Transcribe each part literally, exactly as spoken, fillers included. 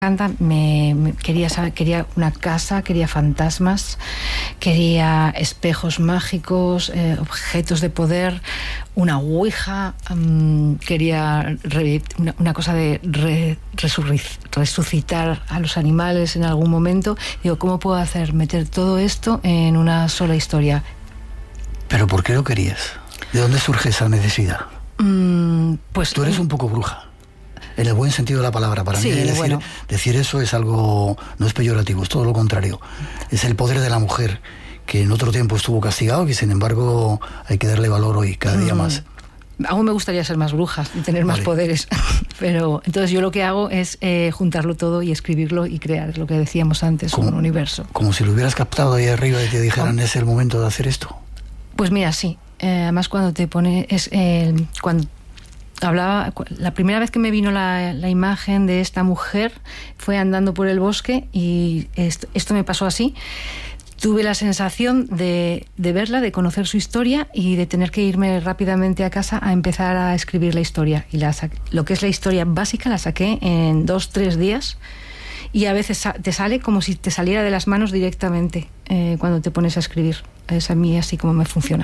encanta, me, me quería saber, quería una casa, quería fantasmas, quería espejos mágicos, eh, objetos de poder, una ouija, um, quería re, una, una cosa de re, resucitar a los animales en algún momento. Digo, ¿cómo puedo hacer meter todo esto en una sola historia? ¿Pero por qué lo querías? ¿De dónde surge esa necesidad? Mm, pues tú eres un poco bruja. En el buen sentido de la palabra. Para sí, mí decir, bueno. decir eso es algo, no es peyorativo, es todo lo contrario. Es el poder de la mujer, que en otro tiempo estuvo castigado, que sin embargo hay que darle valor hoy, cada día mm. más. Aún me gustaría ser más bruja y tener más vale. poderes, pero entonces yo lo que hago es eh, juntarlo todo y escribirlo y crear lo que decíamos antes, como, un universo. Como si lo hubieras captado ahí arriba y te dijeran, ¿es el momento de hacer esto? Pues mira, sí. Eh, además cuando te pones... Es, eh, cuando hablaba, la primera vez que me vino la, la imagen de esta mujer fue andando por el bosque y esto, esto me pasó así. Tuve la sensación de, de verla, de conocer su historia y de tener que irme rápidamente a casa a empezar a escribir la historia. Y la saqué, lo que es la historia básica la saqué en dos, tres días y a veces te sale como si te saliera de las manos directamente eh, cuando te pones a escribir. Es a mí así como me funciona.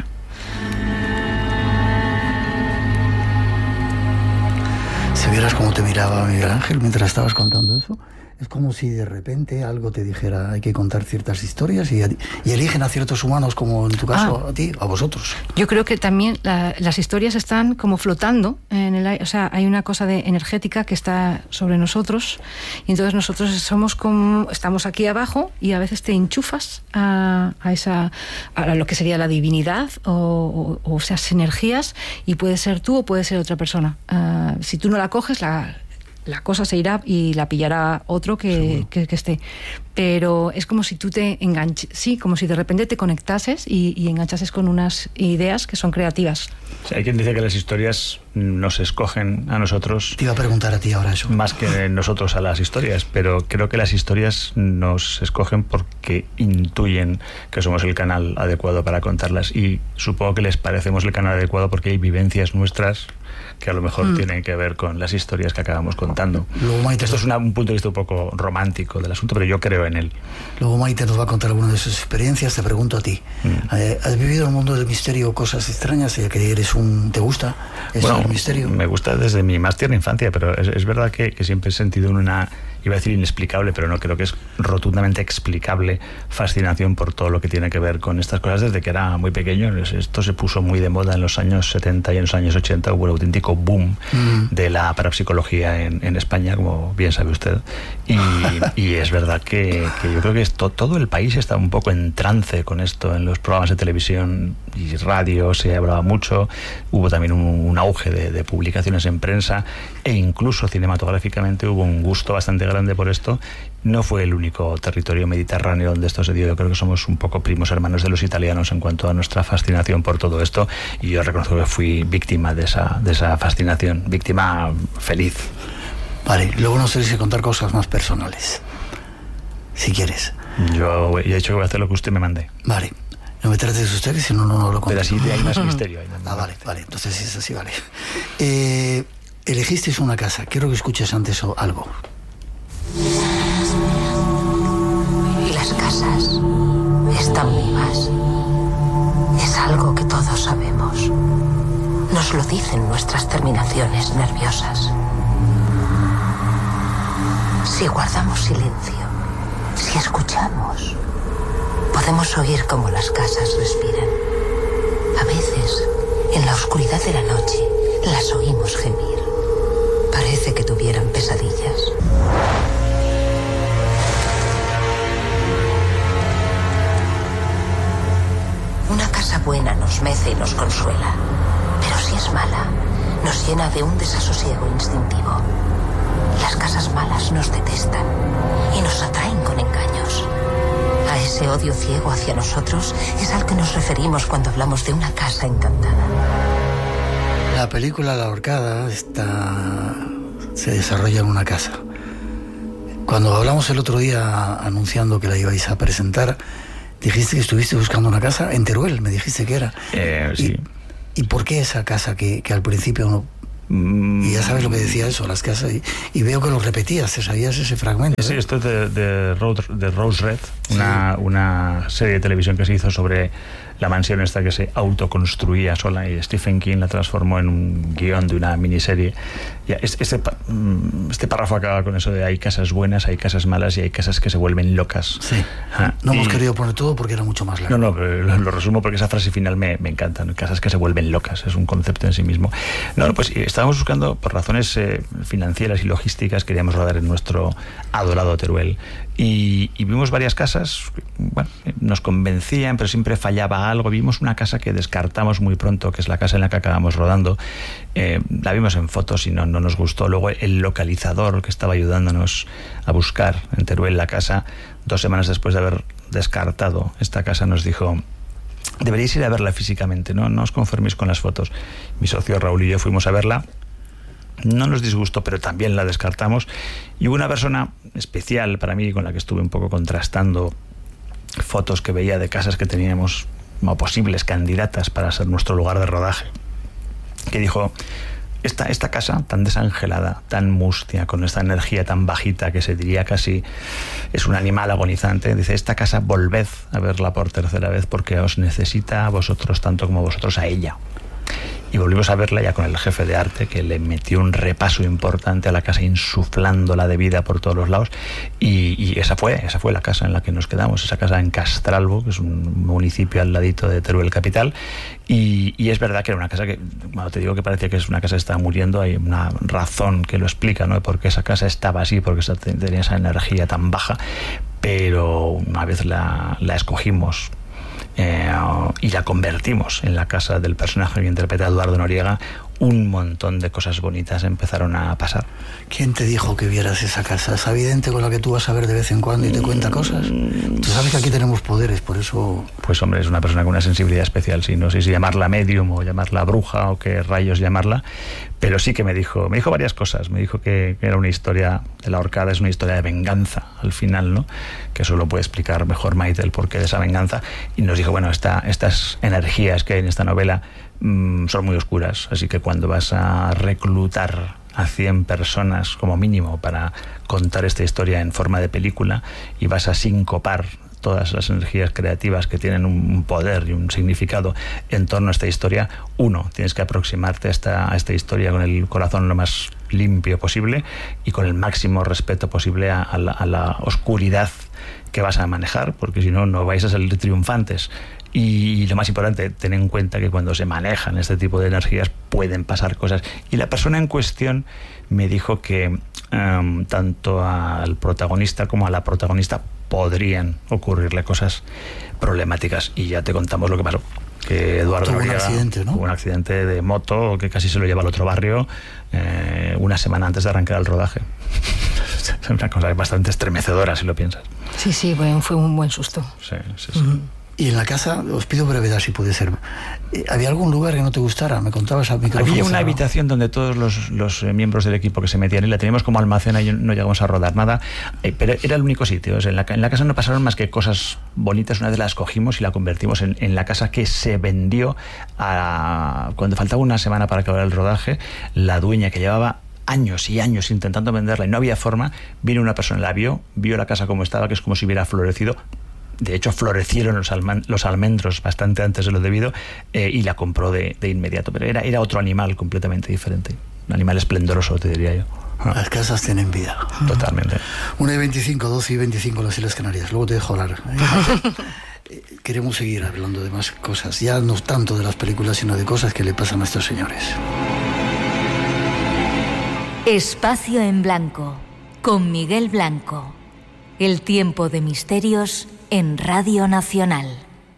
Si vieras cómo te miraba Miguel Ángel mientras estabas contando eso, es como si de repente algo te dijera hay que contar ciertas historias y, y eligen a ciertos humanos, como en tu caso ah, a ti, a vosotros. Yo creo que también la, las historias están como flotando en el aire, o sea, hay una cosa de energética que está sobre nosotros y entonces nosotros somos como, estamos aquí abajo y a veces te enchufas a, a esa, a lo que sería la divinidad o, o, o esas energías y puede ser tú o puede ser otra persona. Uh, si tú no la coges, la la cosa se irá y la pillará otro que, que, que esté. Pero es como si tú te enganches, sí, como si de repente te conectases y, y enganchases con unas ideas que son creativas. Sí, hay quien dice que las historias nos escogen a nosotros. Te iba a preguntar a ti ahora eso. Más que nosotros a las historias, pero creo que las historias nos escogen porque intuyen que somos el canal adecuado para contarlas y supongo que les parecemos el canal adecuado porque hay vivencias nuestras que a lo mejor mm. tienen que ver con las historias que acabamos contando. Luego, Maite, esto es una, un punto de vista un poco romántico del asunto, pero yo creo en él. Luego Maite nos va a contar alguna de sus experiencias. Te pregunto a ti, mm. ¿has vivido en el mundo del misterio cosas extrañas? Ya que eres un... ¿te gusta eso bueno, del misterio? Me gusta desde mi más tierna infancia, pero es, es verdad que, que siempre he sentido una... iba a decir inexplicable, pero no, creo que es rotundamente explicable fascinación por todo lo que tiene que ver con estas cosas desde que era muy pequeño. Esto se puso muy de moda en los años setenta y en los años ochenta hubo un auténtico boom mm. de la parapsicología en, en España, como bien sabe usted, y, y es verdad que, que yo creo que esto, todo el país está un poco en trance con esto. En los programas de televisión y radio se hablaba mucho, hubo también un, un auge de, de publicaciones en prensa e incluso cinematográficamente hubo un gusto bastante grande por esto. No fue el único territorio mediterráneo donde esto se dio. Yo creo que somos un poco primos hermanos de los italianos en cuanto a nuestra fascinación por todo esto y yo reconozco que fui víctima de esa, de esa fascinación, víctima feliz. Vale, luego nos tenéis que contar cosas más personales, si quieres. Yo he dicho que voy a hacer lo que usted me mande. Vale, no me trates de usted, que si no, no, no lo cuento. Pero así hay más misterio. Hay más ah, vale, vale, entonces si es así, vale. Eh, elegisteis una casa, quiero que escuches antes algo. Y las casas están vivas. Es algo que todos sabemos. Nos lo dicen nuestras terminaciones nerviosas. Si guardamos silencio, si escuchamos, podemos oír cómo las casas respiran. A veces, en la oscuridad de la noche, las oímos gemir. Parece que tuvieran pesadillas. Una casa buena nos mece y nos consuela, pero si es mala, nos llena de un desasosiego instintivo. Las casas malas nos detestan y nos atraen con engaños. A ese odio ciego hacia nosotros es al que nos referimos cuando hablamos de una casa encantada. La película La Ahorcada está... se desarrolla en una casa. Cuando hablamos el otro día anunciando que la ibais a presentar, dijiste que estuviste buscando una casa en Teruel, me dijiste que era. Eh, sí. ¿Y, ¿Y por qué esa casa que, que al principio uno Y ya sabes lo que decía eso, las casas, y, y veo que lo repetías, ¿te sabías ese fragmento? Sí, esto es de, de, Road, de Rose Red, una, sí. una serie de televisión que se hizo sobre la mansión esta que se autoconstruía sola, y Stephen King la transformó en un guión de una miniserie. Ya, este, este párrafo acaba con eso de hay casas buenas, hay casas malas y hay casas que se vuelven locas. Sí. Ah, no y, hemos querido poner todo porque era mucho más largo. No, no, lo, lo resumo porque esa frase final me, me encanta, ¿no? Casas que se vuelven locas, es un concepto en sí mismo. No, pues estábamos buscando, por razones eh, financieras y logísticas, queríamos rodar en nuestro adorado Teruel. Y, y vimos varias casas, bueno, nos convencían, pero siempre fallaba algo. Vimos una casa que descartamos muy pronto, que es la casa en la que acabamos rodando. Eh, la vimos en fotos y no, no nos gustó. Luego el localizador que estaba ayudándonos a buscar en Teruel la casa, dos semanas después de haber descartado esta casa, nos dijo: deberíais ir a verla físicamente, ¿no? No os conforméis con las fotos. Mi socio Raúl y yo fuimos a verla. No nos disgustó, pero también la descartamos. Y hubo una persona especial para mí con la que estuve un poco contrastando fotos que veía de casas que teníamos como posibles candidatas para ser nuestro lugar de rodaje, que dijo: esta, esta casa tan desangelada, tan mustia, con esta energía tan bajita que se diría casi es un animal agonizante, dice: esta casa volved a verla por tercera vez porque os necesita a vosotros tanto como vosotros a ella. Y volvimos a verla ya con el jefe de arte, que le metió un repaso importante a la casa, insuflándola de vida por todos los lados. Y, y esa fue esa fue la casa en la que nos quedamos, esa casa en Castralbo, que es un municipio al ladito de Teruel capital. Y, y es verdad que era una casa que, bueno, te digo que parecía que es una casa que estaba muriendo. Hay una razón que lo explica, ¿no? Porque esa casa estaba así, porque tenía esa energía tan baja. Pero una vez la, la escogimos, Eh, y la convertimos en la casa del personaje que interpreta Eduardo Noriega, un montón de cosas bonitas empezaron a pasar. ¿Quién te dijo que vieras esa casa? ¿Es evidente con la que tú vas a ver de vez en cuando y te cuenta cosas? Tú sabes que aquí tenemos poderes, por eso... Pues hombre, es una persona con una sensibilidad especial, sí, no sé si llamarla medium o llamarla bruja o qué rayos llamarla, pero sí que me dijo, me dijo varias cosas. Me dijo que, que era una historia de La Horcada, es una historia de venganza al final, ¿no? Que eso lo puede explicar mejor Maite, el porqué de esa venganza. Y nos dijo, bueno, esta, estas energías que hay en esta novela mmm, son muy oscuras, así que cuando vas a reclutar a cien personas como mínimo para contar esta historia en forma de película y vas a sincopar todas las energías creativas que tienen un poder y un significado en torno a esta historia, uno, tienes que aproximarte a esta, a esta historia con el corazón lo más limpio posible y con el máximo respeto posible a, a, la, a la oscuridad que vas a manejar, porque si no, no vais a salir triunfantes. Y lo más importante, ten en cuenta que cuando se manejan este tipo de energías pueden pasar cosas. Y la persona en cuestión me dijo que um, tanto al protagonista como a la protagonista podrían ocurrirle cosas problemáticas. Y ya te contamos lo que pasó. Que Eduardo tuvo un accidente, ¿no? Tuvo un accidente de moto que casi se lo lleva al otro barrio eh, una semana antes de arrancar el rodaje. Es una cosa bastante estremecedora si lo piensas. Sí, sí, bueno, fue un buen susto. Sí, sí, sí. Uh-huh. Y en la casa, os pido brevedad si puede ser, ¿había algún lugar que no te gustara? Me contabas al micrófono. Había una habitación donde todos los, los miembros del equipo que se metían y la teníamos como almacén y no llegamos a rodar nada, eh, pero era el único sitio. O sea, en, la, en la casa no pasaron más que cosas bonitas. Una vez la escogimos y la convertimos en, en la casa que se vendió a, cuando faltaba una semana para acabar el rodaje. La dueña, que llevaba años y años intentando venderla y no había forma, vino una persona, la vio, vio la casa como estaba, que es como si hubiera florecido. De hecho, florecieron los, alma, los almendros bastante antes de lo debido, eh, y la compró de, de inmediato. Pero era, era otro animal completamente diferente. Un animal esplendoroso, te diría yo. Las casas tienen vida. Totalmente. una y veinticinco, doce y veinticinco en las Islas Canarias. Luego te dejo hablar. ¿eh? Queremos seguir hablando de más cosas. Ya no tanto de las películas, sino de cosas que le pasan a estos señores. Espacio en Blanco, con Miguel Blanco. El tiempo de misterios en Radio Nacional.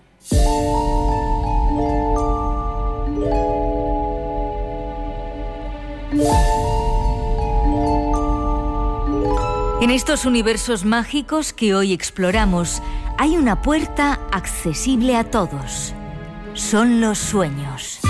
En estos universos mágicos que hoy exploramos, hay una puerta accesible a todos. Son los sueños.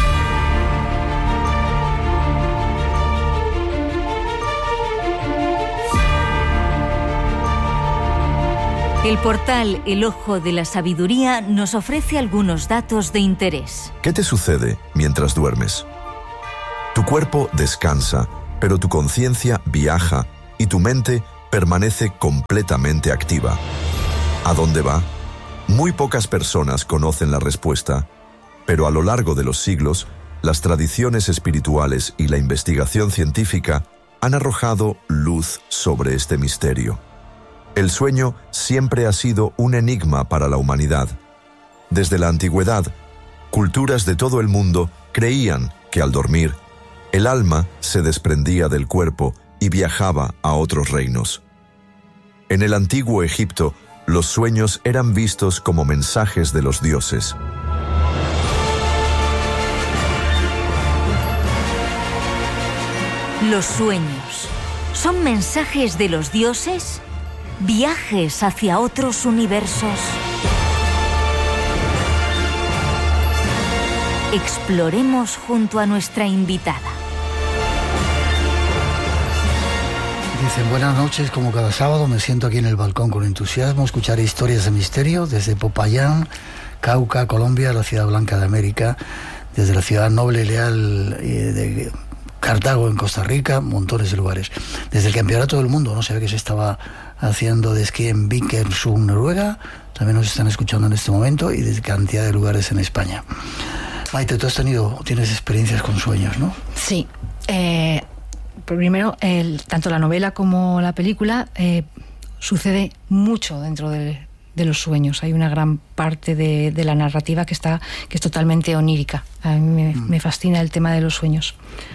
El portal El Ojo de la Sabiduría nos ofrece algunos datos de interés. ¿Qué te sucede mientras duermes? Tu cuerpo descansa, pero tu conciencia viaja y tu mente permanece completamente activa. ¿A dónde va? Muy pocas personas conocen la respuesta, pero a lo largo de los siglos, las tradiciones espirituales y la investigación científica han arrojado luz sobre este misterio. El sueño siempre ha sido un enigma para la humanidad. Desde la antigüedad, culturas de todo el mundo creían que al dormir, el alma se desprendía del cuerpo y viajaba a otros reinos. En el antiguo Egipto, los sueños eran vistos como mensajes de los dioses. Los sueños son mensajes de los dioses, viajes hacia otros universos. Exploremos junto a nuestra invitada. Dicen, buenas noches, como cada sábado me siento aquí en el balcón con entusiasmo, escucharé historias de misterio desde Popayán, Cauca, Colombia, la ciudad blanca de América, desde la ciudad noble y leal de Cartago en Costa Rica, montones de lugares. Desde el campeonato del mundo, no sé qué se estaba haciendo de esquí en Vikersund, Noruega, también nos están escuchando en este momento, y desde cantidad de lugares en España. Maite, tú has tenido, tienes experiencias con sueños, ¿no? Sí. Eh, primero, el, tanto la novela como la película eh, sucede mucho dentro de, de los sueños. Hay una gran parte de, de la narrativa que está que es totalmente onírica. A mí me, mm. me fascina el tema de los sueños.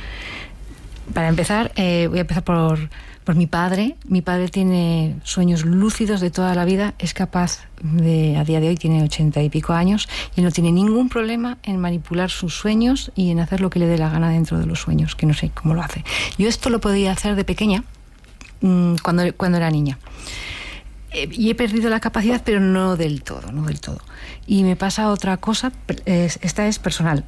Para empezar, eh, voy a empezar por, por mi padre. Mi padre tiene sueños lúcidos de toda la vida. Es capaz de, a día de hoy tiene ochenta y pico años, y no tiene ningún problema en manipular sus sueños y en hacer lo que le dé la gana dentro de los sueños, que no sé cómo lo hace. Yo esto lo podía hacer de pequeña, cuando, cuando era niña. Y he perdido la capacidad, pero no del todo, no del todo. Y me pasa otra cosa, esta es personal.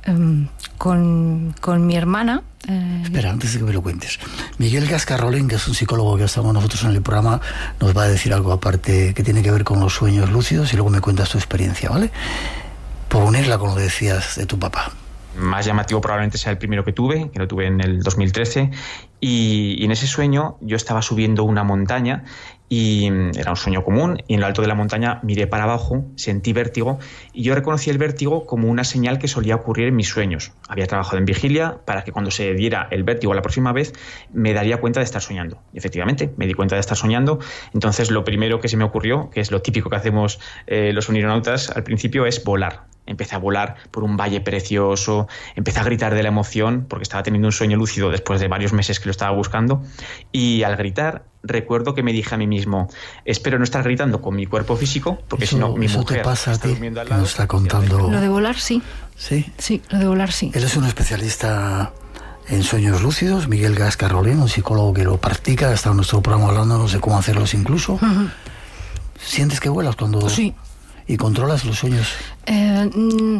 Con, con mi hermana... Eh... Espera, antes de que me lo cuentes. Miguel Gascarrolín, que es un psicólogo que estamos nosotros en el programa, nos va a decir algo aparte que tiene que ver con los sueños lúcidos, y luego me cuentas tu experiencia, ¿vale? Por unirla con lo que decías de tu papá. Más llamativo probablemente sea el primero que tuve, que lo tuve en el dos mil trece, y, y en ese sueño yo estaba subiendo una montaña, y era un sueño común, y en lo alto de la montaña miré para abajo, sentí vértigo, y yo reconocí el vértigo como una señal que solía ocurrir en mis sueños. Había trabajado en vigilia para que cuando se diera el vértigo la próxima vez me daría cuenta de estar soñando. Y efectivamente, me di cuenta de estar soñando. Entonces lo primero que se me ocurrió, que es lo típico que hacemos eh, los unironautas al principio, es volar. Empecé a volar por un valle precioso, empecé a gritar de la emoción porque estaba teniendo un sueño lúcido después de varios meses que lo estaba buscando, y al gritar recuerdo que me dije a mí mismo, espero no estar gritando con mi cuerpo físico, porque eso, si no mi eso mujer te pasa está a ti, durmiendo al que lado. nos está contando. Lo de volar, sí. Sí. Sí, lo de volar, sí. Él es un especialista en sueños lúcidos, Miguel Gascarrolín, un psicólogo que lo practica, está en nuestro programa hablándonos de cómo hacerlos incluso. Uh-huh. ¿Sientes que vuelas cuando...? Sí. ¿Y controlas los sueños? Eh... Mm...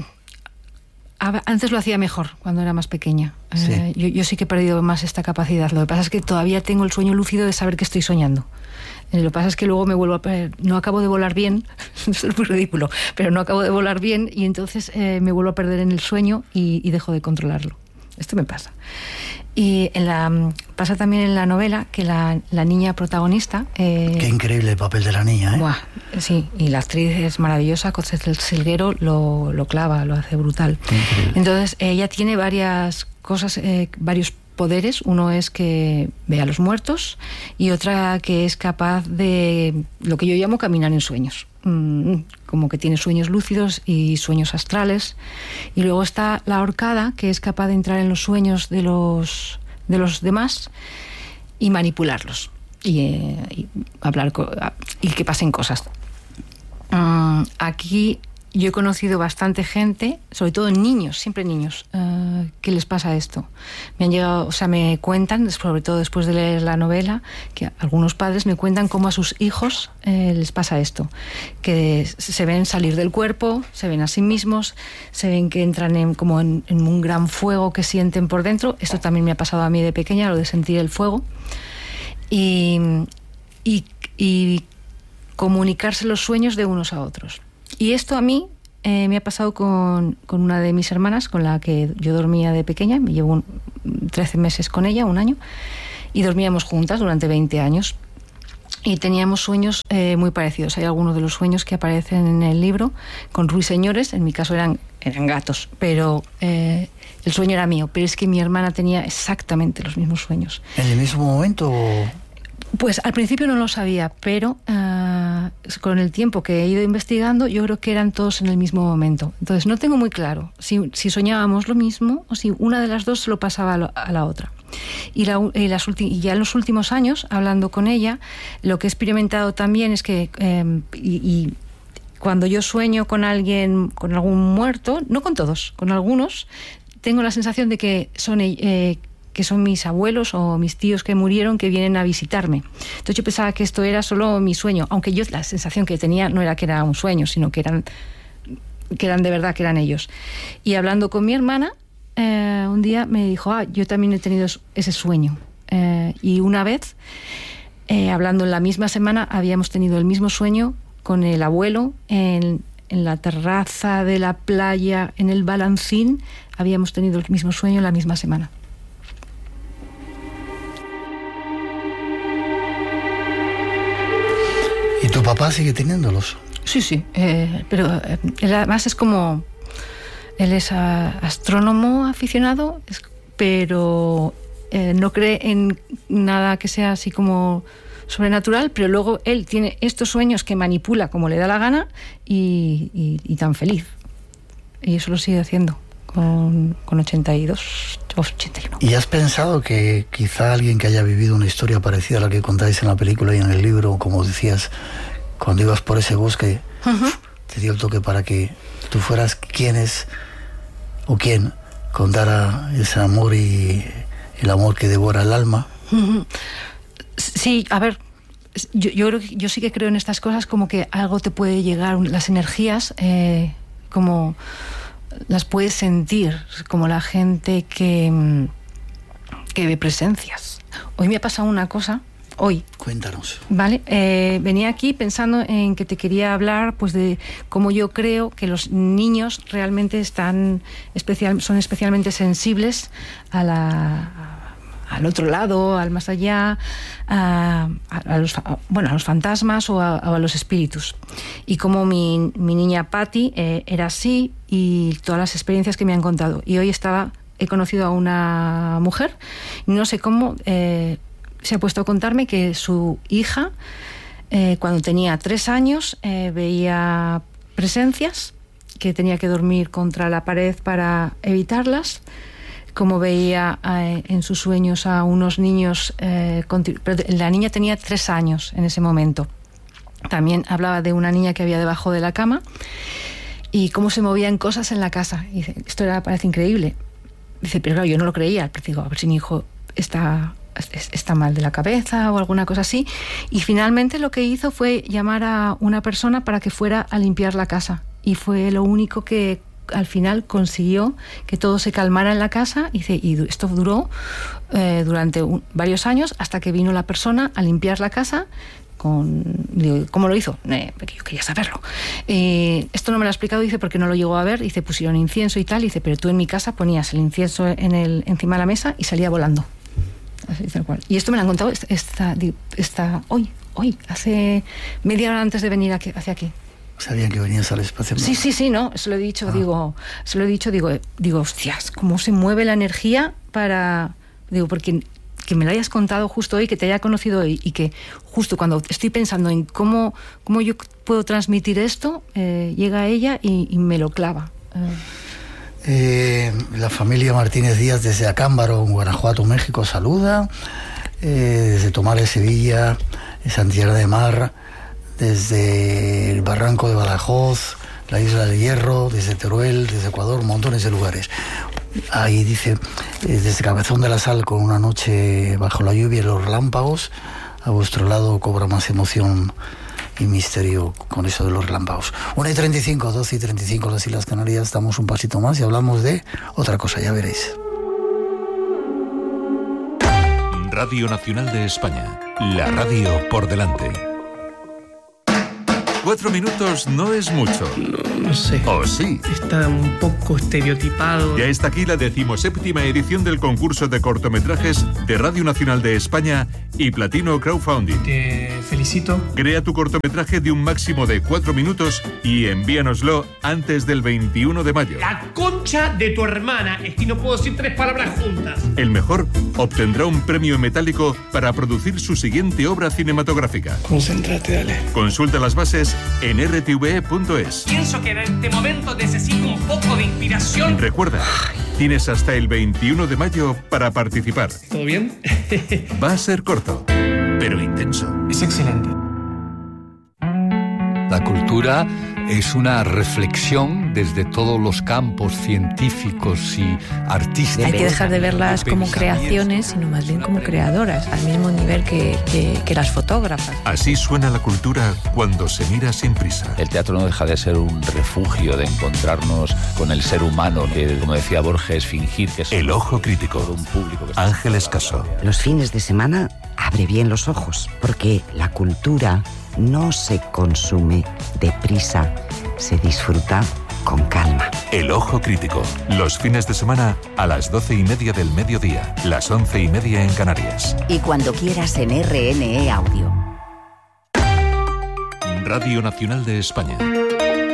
Antes lo hacía mejor, cuando era más pequeña. Sí. Eh, yo, yo sí que he perdido más esta capacidad. Lo que pasa es que todavía tengo el sueño lúcido de saber que estoy soñando. Eh, lo que pasa es que luego me vuelvo a perder. No acabo de volar bien, eso es muy ridículo, pero no acabo de volar bien, y entonces eh, me vuelvo a perder en el sueño y, y dejo de controlarlo. Esto me pasa. Y en la, pasa también en la novela que la, la niña protagonista... Eh, Qué increíble el papel de la niña, ¿eh? Buah, sí, y la actriz es maravillosa, Concepción Silguero lo, lo clava, lo hace brutal. Entonces, ella tiene varias cosas, eh, varios poderes. Uno es que ve a los muertos, y otra que es capaz de lo que yo llamo caminar en sueños. Como que tiene sueños lúcidos y sueños astrales. Y luego está la ahorcada, que es capaz de entrar en los sueños de los, de los demás y manipularlos y, eh, y hablar co- y que pasen cosas. Um, aquí yo he conocido bastante gente, sobre todo niños, siempre niños, uh, que les pasa esto. Me han llegado, o sea, me cuentan, sobre todo después de leer la novela, que algunos padres me cuentan cómo a sus hijos eh, les pasa esto, que se ven salir del cuerpo, se ven a sí mismos, se ven que entran en, como en, en un gran fuego que sienten por dentro. Esto también me ha pasado a mí de pequeña, lo de sentir el fuego. Y, y, y comunicarse los sueños de unos a otros. Y esto a mí eh, me ha pasado con, con una de mis hermanas, con la que yo dormía de pequeña. Me llevo un, trece meses con ella, un año, y dormíamos juntas durante veinte años. Y teníamos sueños eh, muy parecidos. Hay algunos de los sueños que aparecen en el libro con ruiseñores. En mi caso eran, eran gatos, pero eh, el sueño era mío. Pero es que mi hermana tenía exactamente los mismos sueños. ¿En el mismo momento? Pues al principio no lo sabía, pero uh, con el tiempo que he ido investigando, yo creo que eran todos en el mismo momento. Entonces no tengo muy claro si, si soñábamos lo mismo o si una de las dos se lo pasaba a, lo, a la otra. Y, la, y, las ulti- y ya en los últimos años, hablando con ella, lo que he experimentado también es que eh, y, y cuando yo sueño con alguien, con algún muerto, no con todos, con algunos, tengo la sensación de que son eh, que son mis abuelos o mis tíos que murieron, que vienen a visitarme. Entonces yo pensaba que esto era solo mi sueño, aunque yo la sensación que tenía no era que era un sueño, sino que eran, que eran de verdad, que eran ellos. Y hablando con mi hermana, eh, un día me dijo, ah, yo también he tenido ese sueño. Eh, y una vez, eh, hablando en la misma semana, habíamos tenido el mismo sueño con el abuelo en, en la terraza de la playa, en el Balancín. Habíamos tenido el mismo sueño en la misma semana. ¿Y tu papá sigue teniéndolos? Sí, sí, eh, pero eh, él además es como... Él es a, astrónomo aficionado, es, pero eh, no cree en nada que sea así como sobrenatural, pero luego él tiene estos sueños que manipula como le da la gana y, y, y tan feliz. Y eso lo sigue haciendo con, con ochenta y dos, ochenta y uno. ¿Y has pensado que quizá alguien que haya vivido una historia parecida a la que contáis en la película y en el libro, como decías, cuando ibas por ese bosque, uh-huh, te dio el toque para que tú fueras quien es o quien contara ese amor y el amor que devora el alma? Uh-huh. Sí, a ver, yo, yo, creo que, yo sí que creo en estas cosas, como que algo te puede llegar, las energías, eh, como las puedes sentir, como la gente que, que ve presencias. Hoy me ha pasado una cosa, hoy. Cuéntanos. Vale, eh, venía aquí pensando en que te quería hablar pues de cómo yo creo que los niños realmente están especial, son especialmente sensibles a la... al otro lado, al más allá, a, a, a, los, a, bueno, a los fantasmas o a, a los espíritus. Y como mi, mi niña Patty eh, era así, y todas las experiencias que me han contado. Y hoy estaba, he conocido a una mujer, y no sé cómo eh, se ha puesto a contarme que su hija, eh, cuando tenía tres años, eh, veía presencias, que tenía que dormir contra la pared para evitarlas, como veía eh, en sus sueños a unos niños, eh, pero la niña tenía tres años en ese momento. También hablaba de una niña que había debajo de la cama y cómo se movían cosas en la casa. Y dice, esto era, parece increíble. Dice, pero claro, yo no lo creía. Pero digo, a ver si mi hijo está, está mal de la cabeza o alguna cosa así. Y finalmente lo que hizo fue llamar a una persona para que fuera a limpiar la casa. Y fue lo único que al final consiguió que todo se calmara en la casa. Y, y esto duró eh, durante un, varios años, hasta que vino la persona a limpiar la casa. Con, digo, ¿cómo lo hizo? Eh, porque yo quería saberlo. Eh, esto no me lo ha explicado, dice, porque no lo llegó a ver. Dice, pusieron incienso y tal. Dice, pero tú en mi casa ponías el incienso en el, encima de la mesa y salía volando. Así, tal cual. Y esto me lo han contado esta, esta, hoy, hoy, hace media hora antes de venir aquí, hacia aquí. Sabían que venías al espacio. Sí, sí, sí, no, se lo he dicho, ah. digo, se lo he dicho, digo, digo, hostias, cómo se mueve la energía para, digo, porque que me lo hayas contado justo hoy, que te haya conocido hoy, y que justo cuando estoy pensando en cómo, cómo yo puedo transmitir esto, eh, llega ella y, y me lo clava. Eh. Eh, la familia Martínez Díaz desde Acámbaro, en Guanajuato, México, saluda. Eh, desde Tomares, Sevilla, Santiago de Mar, desde el Barranco de Badajoz, la Isla del Hierro, desde Teruel, desde Ecuador, montones de lugares. Ahí dice, eh, desde Cabezón de la Sal, con una noche bajo la lluvia y los relámpagos, a vuestro lado cobra más emoción y misterio con eso de los relámpagos. una y treinta y cinco, doce y treinta y cinco las Islas Canarias, damos un pasito más y hablamos de otra cosa, ya veréis. Radio Nacional de España, la radio por delante. Cuatro minutos no es mucho. No, no sé. ¿O sí? Está un poco estereotipado. Ya está aquí la decimoséptima edición del concurso de cortometrajes de Radio Nacional de España y Platino Crowdfunding. Te felicito. Crea tu cortometraje de un máximo de cuatro minutos y envíanoslo antes del veintiuno de mayo. La concha de tu hermana. Es que no puedo decir tres palabras juntas. El mejor obtendrá un premio metálico para producir su siguiente obra cinematográfica. Concéntrate, dale. Consulta las bases en r t v e punto es. Pienso que en este momento necesito un poco de inspiración. Recuerda, tienes hasta el veintiuno de mayo para participar. ¿Todo bien? Va a ser corto, pero intenso. Es excelente. La cultura es una reflexión desde todos los campos científicos y artísticos. Hay que dejar de verlas como creaciones, sino más bien como creadoras, al mismo nivel que, que, que las fotógrafas. Así suena la cultura cuando se mira sin prisa. El teatro no deja de ser un refugio de encontrarnos con el ser humano, que, como decía Borges, fingir que es El ojo crítico. un público que Ángel Escaso. Los fines de semana abre bien los ojos, porque la cultura no se consume deprisa, se disfruta con calma. El ojo crítico. Los fines de semana a las doce y media del mediodía, las once y media en Canarias. Y cuando quieras en R N E Audio. Radio Nacional de España.